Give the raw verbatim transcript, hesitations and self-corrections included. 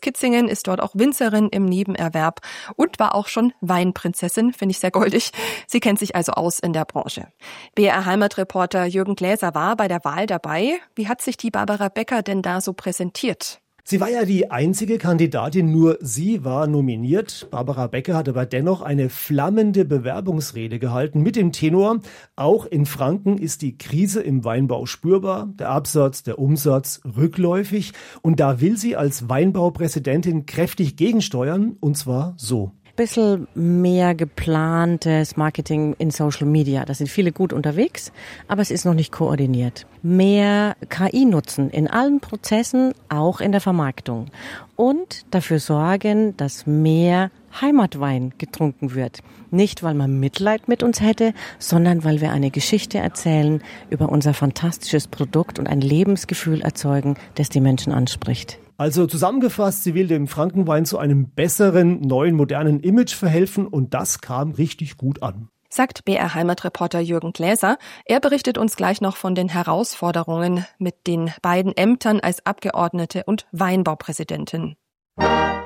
Kitzingen, ist dort auch Winzerin im Nebenerwerb und war auch schon Weinprinzessin, finde ich sehr goldig. Sie kennt sich also aus in der Branche. B R Heimatreporter Jürgen Gläser war bei der Wahl dabei. Wie hat sich die Barbara Becker denn da so präsentiert? Sie war ja die einzige Kandidatin, nur sie war nominiert. Barbara Becker hat aber dennoch eine flammende Bewerbungsrede gehalten mit dem Tenor: Auch in Franken ist die Krise im Weinbau spürbar, der Absatz, der Umsatz rückläufig. Und da will sie als Weinbaupräsidentin kräftig gegensteuern, und zwar so. Bisschen mehr geplantes Marketing in Social Media. Da sind viele gut unterwegs, aber es ist noch nicht koordiniert. Mehr K I nutzen in allen Prozessen, auch in der Vermarktung. Und dafür sorgen, dass mehr Heimatwein getrunken wird. Nicht, weil man Mitleid mit uns hätte, sondern weil wir eine Geschichte erzählen über unser fantastisches Produkt und ein Lebensgefühl erzeugen, das die Menschen anspricht. Also zusammengefasst, sie will dem Frankenwein zu einem besseren, neuen, modernen Image verhelfen, und das kam richtig gut an. Sagt B R Heimatreporter Jürgen Gläser. Er berichtet uns gleich noch von den Herausforderungen mit den beiden Ämtern als Abgeordnete und Weinbaupräsidentin.